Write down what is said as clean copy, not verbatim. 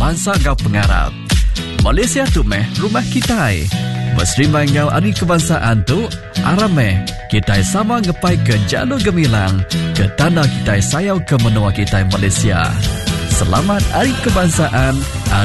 bangsa ngau pengarap. Malaysia tu meh rumah kita. Berserimai ngau hari kebangsaan tu, arameh kita sama ngepai ke jalur gemilang ke tanah kita sayau ke menua kita Malaysia. Selamat Hari Kebangsaan